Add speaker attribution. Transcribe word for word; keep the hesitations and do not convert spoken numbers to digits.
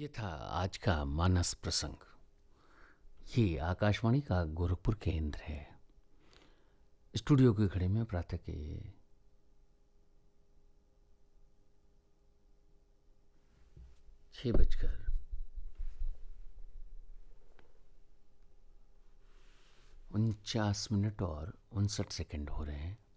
Speaker 1: ये था आज का मानस प्रसंग। ये आकाशवाणी का गोरखपुर केंद्र है। स्टूडियो की घड़ी में प्रातः के छः बजकर उनचास मिनट और उनसठ सेकंड हो रहे हैं।